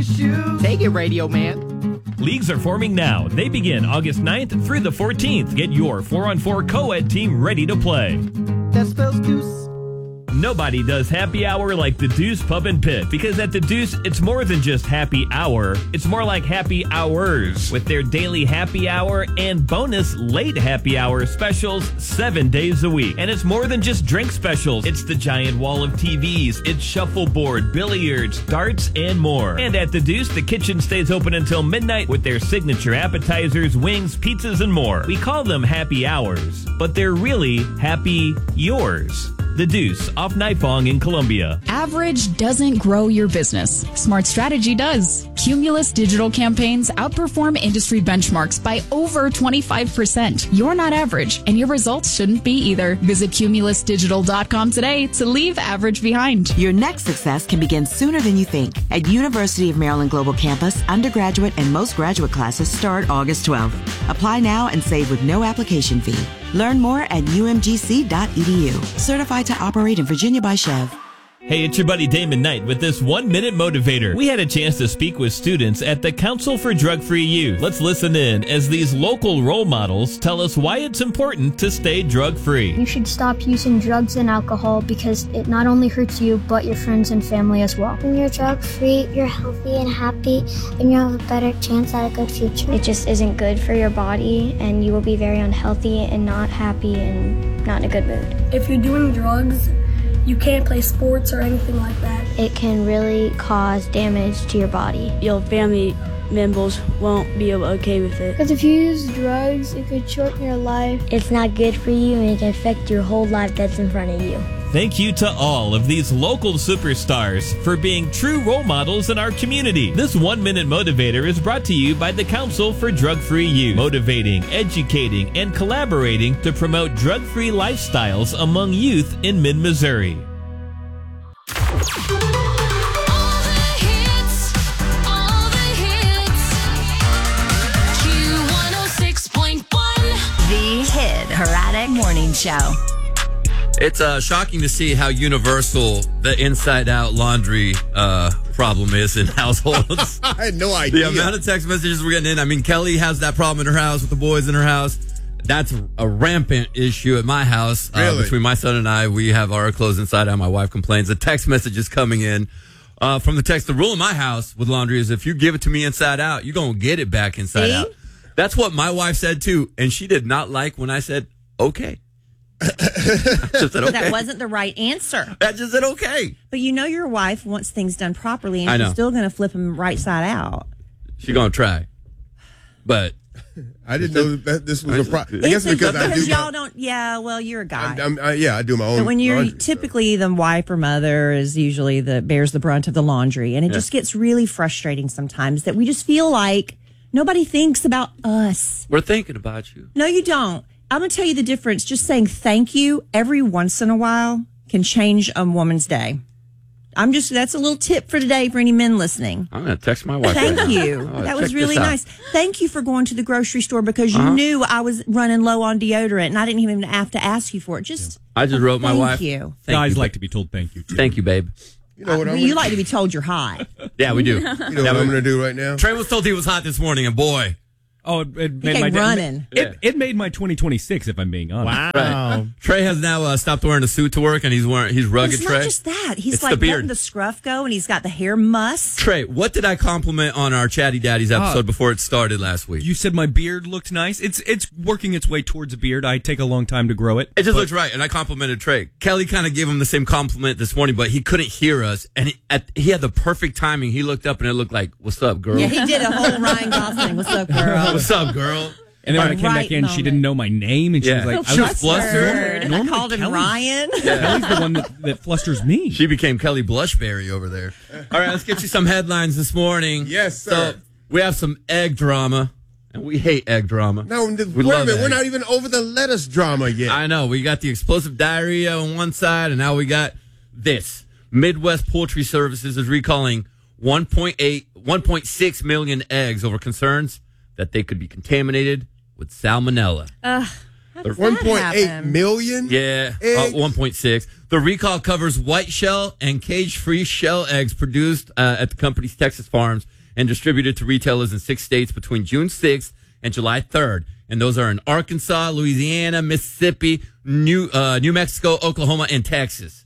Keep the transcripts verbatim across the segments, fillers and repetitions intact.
your shoes. Take it, Radio Man. Leagues are forming now. They begin August ninth through the fourteenth. Get your four on four co-ed team ready to play. That spells deuce. Nobody does happy hour like the Deuce Pub and Pit, because at the Deuce, it's more than just happy hour. It's more like happy hours, with their daily happy hour and bonus late happy hour specials seven days a week. And it's more than just drink specials. It's the giant wall of T Vs, it's shuffleboard, billiards, darts, and more. And at the Deuce, the kitchen stays open until midnight with their signature appetizers, wings, pizzas, and more. We call them happy hours, but they're really happy yours. The Deuce, off Nifong in Columbia. Average doesn't grow your business. Smart Strategy does. Cumulus digital campaigns outperform industry benchmarks by over twenty-five percent. You're not average, and your results shouldn't be either. Visit cumulus digital dot com today to leave average behind. Your next success can begin sooner than you think. At University of Maryland Global Campus, undergraduate and most graduate classes start August twelfth. Apply now and save with no application fee. Learn more at u m g c dot e d u. Certified to operate in Virginia by Chev. Hey, it's your buddy Damon Knight with this one-minute motivator. We had a chance to speak with students at the Council for Drug-Free Youth. Let's listen in as these local role models tell us why it's important to stay drug-free. You should stop using drugs and alcohol because it not only hurts you, but your friends and family as well. When you're drug-free, you're healthy and happy, and you have a better chance at a good future. It just isn't good for your body, and you will be very unhealthy and not happy and not in a good mood. If you're doing drugs, you can't play sports or anything like that. It can really cause damage to your body. Your family members won't be okay with it. Because if you use drugs, it could shorten your life. It's not good for you, and it can affect your whole life that's in front of you. Thank you to all of these local superstars for being true role models in our community. This one-minute motivator is brought to you by the Council for Drug-Free Youth, motivating, educating, and collaborating to promote drug-free lifestyles among youth in mid-Missouri. The Hit Heratic Morning Show. It's uh, shocking to see how universal the inside-out laundry uh, problem is in households. I had no idea. The amount of text messages we're getting in. I mean, Kelly has that problem in her house with the boys in her house. That's a rampant issue at my house. Really? Uh, between my son and I, we have our clothes inside out. My wife complains. The text messages coming in uh, from the text. The rule in my house with laundry is if you give it to me inside out, you're going to get it back inside See? out. That's what my wife said, too. And she did not like when I said, okay. Just said, okay. That wasn't the right answer. I just said okay. But you know your wife wants things done properly, and I she's know. still going to flip them right side out. She's going to try. But I didn't know that this was a problem. I guess It's because I because do y'all my, don't. Yeah, well, you're a guy. I'm, I'm, I, yeah, I do my own. But when you're laundry, typically the wife or mother is usually the bears the brunt of the laundry, and it Yeah. just gets really frustrating sometimes that we just feel like nobody thinks about us. we're thinking about you. No, you don't. I'm going to tell you the difference. Just saying thank you every once in a while can change a woman's day. I'm just, that's a little tip for today for any men listening. I'm going to text my wife. Thank right you. now. Oh, that was check really this out. nice. Thank you for going to the grocery store because you Uh-huh. knew I was running low on deodorant and I didn't even have to ask you for it. Just I just wrote my thank wife. you. Thank Guys you, like babe. to be told thank you, too. Thank you, babe. You know what I'm you gonna, like to be told you're hot. Yeah, we do. You know what I'm going to do right now? Trey was told he was hot this morning, and boy. Oh, it, it made came my day- running. It, it made my twenty twenty-six, if I'm being honest. Right. Trey has now uh, stopped wearing a suit to work, and he's wearing he's rugged. It's Trey, not just that. He's It's the like beard. letting the scruff go and he's got the hair muss. Trey, what did I compliment on our Chatty Daddies episode Uh, before it started last week? You said my beard looked nice. It's it's working its way towards a beard. I take a long time to grow it. It just but- looks right, and I complimented Trey. Kelly kind of gave him the same compliment this morning, but he couldn't hear us, and he, at, he had the perfect timing. He looked up, and it looked like, "What's up, girl? Yeah, he did a whole Ryan Gosling. What's up, girl? What's up, girl?" And then when I came Right back in, moment. she didn't know my name, and she Yeah. was like, She I was flustered. I Normally called him Kelly- Ryan. Kelly's the one that, that flusters me. She became Kelly Blushberry over there. All right, let's get you some headlines this morning. Yes, sir. So we have some egg drama, and we hate egg drama. No, wait a We minute. love We're eggs. not even over the lettuce drama yet. I know. We got the explosive diarrhea on one side, and now we got this. Midwest Poultry Services is recalling one point eight, one point six million eggs over concerns that they could be contaminated with salmonella. Uh, one point eight million? Yeah, uh, one point six. The recall covers white shell and cage-free shell eggs produced uh, at the company's Texas farms and distributed to retailers in six states between June sixth and July third. And those are in Arkansas, Louisiana, Mississippi, New uh, New Mexico, Oklahoma, and Texas.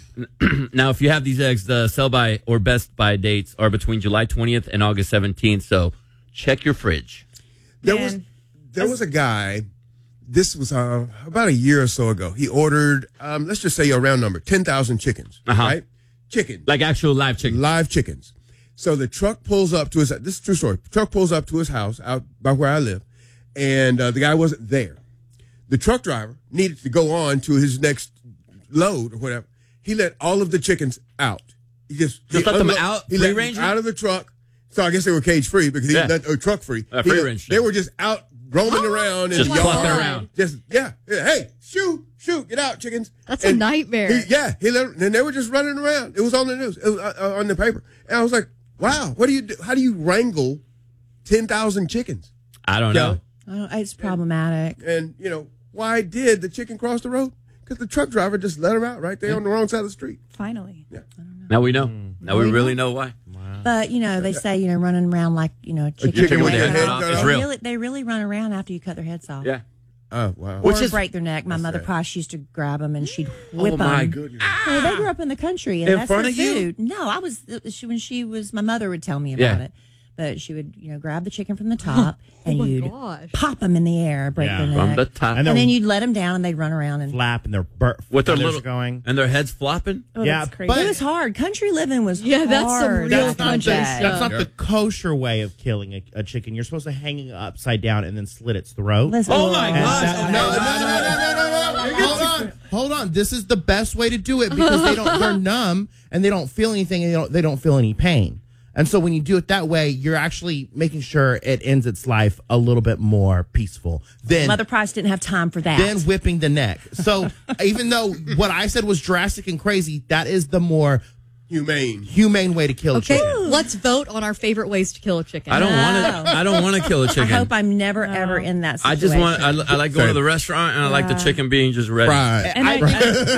Now, if you have these eggs, the sell-by or best-by dates are between July twentieth and August seventeenth, so check your fridge. There was there was a guy, this was uh, about a year or so ago. He ordered, um, let's just say a round number, ten thousand chickens, uh-huh. right? Chicken. Like actual live chickens. Live chickens. So the truck pulls up to his, this is a true story, the truck pulls up to his house out by where I live, and uh, the guy wasn't there. The truck driver needed to go on to his next load or whatever. He let all of the chickens out. He just, just he let them unlo- out, He free let range them out of the truck. So I guess they were cage free because he yeah. let uh, truck free. Uh, free range. They were just out roaming around in just the yard. clucking around. Just yeah, yeah. Hey, shoot, shoot, get out, chickens. That's and a nightmare. He, yeah, he let, and they were just running around. It was on the news. It was uh, on the paper, and I was like, wow, what do you do? How do you wrangle ten thousand chickens? I don't know. Oh, it's problematic. And you know why did the chicken cross the road? Because the truck driver just let her out right there yeah. on the wrong side of the street. Finally. Yeah. Now we know. Mm. Now we, we really know, know why. Wow. But, you know, they say, you know, running around like, you know, a chicken, a chicken with their head off. They It's real. really, they really run around after you cut their heads off. Yeah. Oh, wow. Or Which is, break their neck. My mother probably used to grab them and she'd whip them. Oh, my goodness. Well, they grew up in the country. And in that's front their of you? food. No, I was, she, when she was, my mother would tell me about yeah. it. But she would, you know, grab the chicken from the top and oh you'd gosh. pop them in the air, break Yeah. their neck. From the top. And, and then you'd let them down and they'd run around and flap and their bur- with their little going and their heads flopping. Oh, yeah, that's crazy. But it was hard. Country living was yeah, hard. that's some real that's not, country the, stuff. that's not Yeah. the kosher way of killing a, a chicken. You're supposed to hang it upside down and then slit its throat. Listen, Oh my and gosh. that- No, no, no, no, no, no, no. Hold on, hold on. This is the best way to do it because they don't. They're numb and they don't feel anything and they don't. They don't feel any pain. And so when you do it that way, you're actually making sure it ends its life a little bit more peaceful. Then Mother Price didn't have time for that. Then whipping the neck. So even though what I said was drastic and crazy, that is the more humane humane way to kill okay, a chicken. let's vote on our favorite ways to kill a chicken. I don't No. want to. I don't want to kill a chicken. I hope I'm never ever in that I situation. just want. I, I like going to the restaurant and I like the chicken being just ready. Fried. And I, I-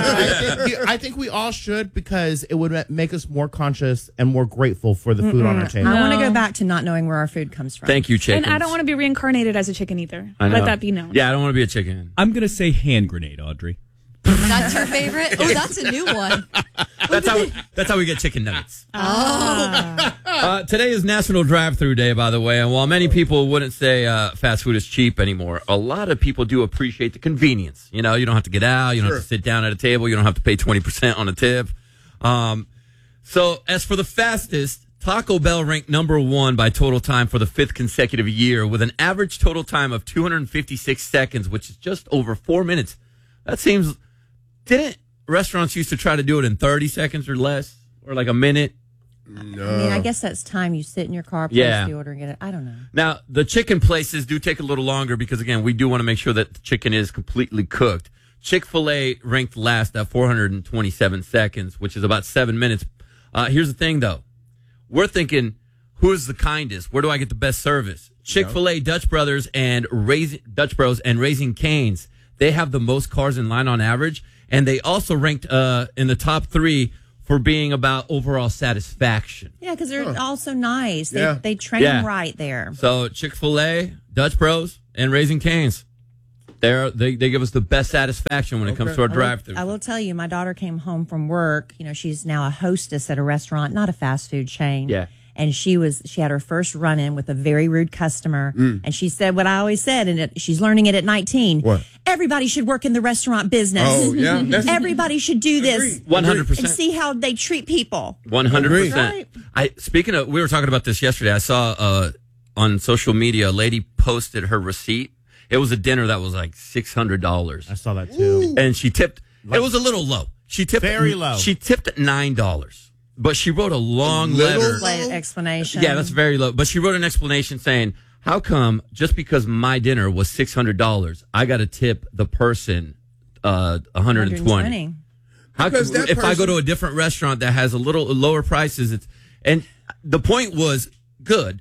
I, think, I think we all should because it would ma- make us more conscious and more grateful for the food on our table. I want to No. go back to not knowing where our food comes from. Thank you, chicken. And I don't want to be reincarnated as a chicken either. I know. Let that be known. Yeah, I don't want to be a chicken. I'm going to say hand grenade, Audrey. That's your favorite? Oh, that's a new one. That's how. That's how we get chicken nuggets. Oh. Uh, today is National Drive-Thru Day, by the way, and while many people wouldn't say uh, fast food is cheap anymore, a lot of people do appreciate the convenience. You know, you don't have to get out, you don't Sure. have to sit down at a table, you don't have to pay twenty percent on a tip. Um, so, as for the fastest, Taco Bell ranked number one by total time for the fifth consecutive year, with an average total time of two hundred fifty-six seconds, which is just over four minutes. That seems. Didn't restaurants used to try to do it in thirty seconds or less, or like a minute? No. I mean, I guess that's time you sit in your car, place Yeah. the order, and get it. I don't know. Now, the chicken places do take a little longer because, again, we do want to make sure that the chicken is completely cooked. Chick-fil-A ranked last at four hundred twenty-seven seconds, which is about seven minutes. Uh, here's the thing, though. We're thinking, who is the kindest? Where do I get the best service? Chick-fil-A, Dutch Brothers, and Raising, Dutch Bros, and Raising Cane's. They have the most cars in line on average. And they also ranked uh, in the top three for being about overall satisfaction. Yeah, because they're all so nice. They, Yeah. they train Yeah. right there. So Chick-fil-A, Dutch Bros, and Raising Cane's. They're, they they give us the best satisfaction when it comes to our I will- drive-thru. I will tell you, my daughter came home from work. You know, she's now a hostess at a restaurant, not a fast food chain. Yeah. And she was she had her first run in with a very rude customer, Mm. and she said what I always said, and it, she's learning it at nineteen. What? Everybody should work in the restaurant business. Oh, yeah. That's- Everybody should do this. Agreed. one hundred percent. And see how they treat people. One hundred percent. Right. I speaking of, we were talking about this yesterday. I saw uh, on social media a lady posted her receipt. It was a dinner that was like six hundred dollars. I saw that too. And she tipped. It was a little low. She tipped Very low. She tipped at nine dollars, but she wrote a long little letter. Like explanation. Yeah, that's very low. But she wrote an explanation saying, "How come just because my dinner was six hundred dollars, I got to tip the person uh, one hundred and twenty? How Because come, that if I go person- to a different restaurant that has a little lower prices, it's and the point was good,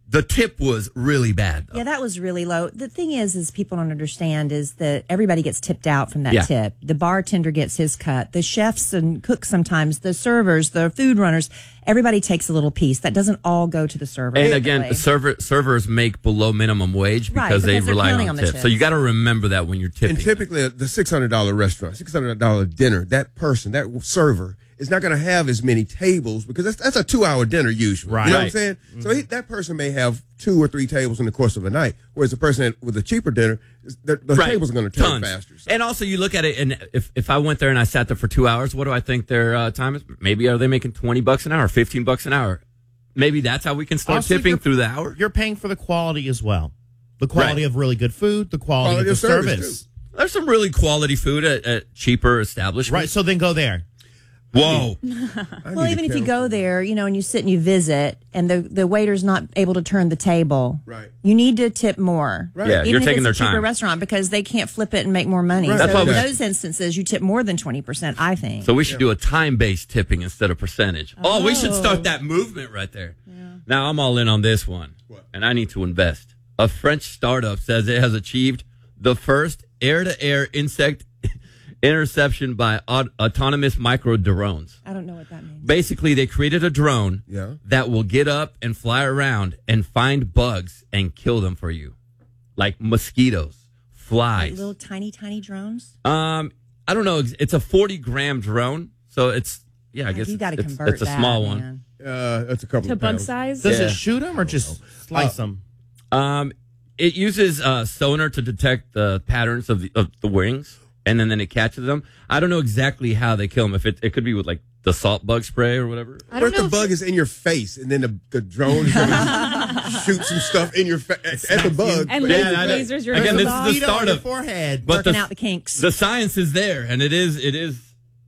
The tip was really bad. Yeah, that was really low. The thing is, is people don't understand is that everybody gets tipped out from that Yeah. tip. The bartender gets his cut. The chefs and cooks sometimes, the servers, the food runners, everybody takes a little piece. That doesn't all go to the server. And again, server, servers make below minimum wage because, Right, because they they're rely counting on on the tips. tips. So you got to remember that when you're tipping. And typically, the six hundred dollars restaurant, six hundred dollars dinner, that person, that server, is not going to have as many tables because that's, that's a two-hour dinner usually. Right. You know what I'm Right. saying? Mm-hmm. So he, that person may have two or three tables in the course of a night, whereas the person that, with a cheaper dinner, is- the, the Right. tables are going to turn Tons. faster. And also, you look at it, and if, if I went there and I sat there for two hours, what do I think their uh, time is? Maybe are they making twenty bucks an hour, fifteen bucks an hour? Maybe that's how we can start Also, tipping you're- through the hour. You're paying for the quality as well. The quality Right. of really good food, the quality, Quality of of the service, service. There's some really quality food at, at cheaper establishments. Right, so then go there. Whoa. Well, even if you go there, you know, and you sit and you visit, and the, the waiter's not able to turn the table, Right. you need to tip more. Right. Yeah, even you're if taking it's their a cheaper time. restaurant because they can't flip it and make more money. Right. So That's why in we- those instances, you tip more than twenty percent, I think. So we should do a time-based tipping instead of percentage. Oh, we should start that movement right there. Now I'm all in on this one, and I need to invest. A French startup says it has achieved the first air-to-air insect interception by aut- autonomous micro drones. I don't know what that means. Basically, they created a drone Yeah. that will get up and fly around and find bugs and kill them for you, like mosquitoes, flies. Like little tiny, tiny drones? Um, I don't know. It's a forty gram drone, so it's yeah. I guess you it's, got to it's, convert it's a that, small one. man. Uh, that's a couple To of bug pounds. size? Does Yeah. it shoot them or just slice them? Um, it uses uh, sonar to detect the patterns of the of the wings, and then, then it catches them. I don't know exactly how they kill them. If it it could be with like the salt bug spray or whatever. I What don't if know the if bug is in your face and then the, the drone is going to shoot some stuff in your face at, at the bug? And But- laser, I know. lasers your Again, this is the Mosquito on start your of forehead. but Working the, out the kinks. the science is there, and it is it is.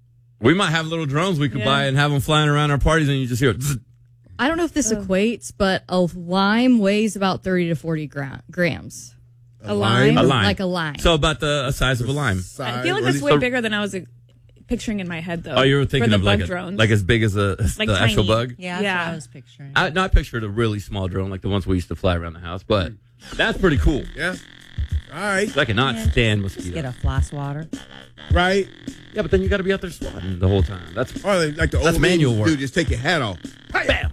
We might have little drones we could Yeah. buy and have them flying around our parties, and you just hear. Zzz. I don't know if this equates, but a lime weighs about thirty to forty gra- grams. A lime? A lime, Like a lime. So about the uh, size of a lime. I feel like that's way bigger than I was uh, picturing in my head, though. Oh, you were thinking for the of like bug a, drones. like as big as a as Like the actual tiny. bug. Yeah, that's Yeah. what I was picturing. I, no, I pictured a really small drone, like the ones we used to fly around the house. But that's pretty cool. Yeah. All right. I cannot Yeah. stand Just mosquitoes. get a fly swatter. Right. Yeah, but then you got to be out there swatting the whole time. That's Or like, like the That's old manual ladies work. do, just take your hat off. bam.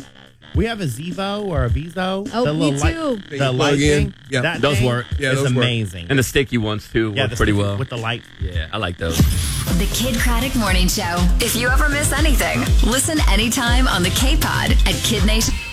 We have a Zevo or a Vizo. Oh, the me little light- too. They the plug light in. thing. Yeah. That Those thing work. Yeah, is those work. amazing. And the sticky ones too yeah, work the pretty sticky- well. with the light. Yeah, I like those. The Kid Craddock Morning Show. If you ever miss anything, listen anytime on the K-Pod at Kid Nation.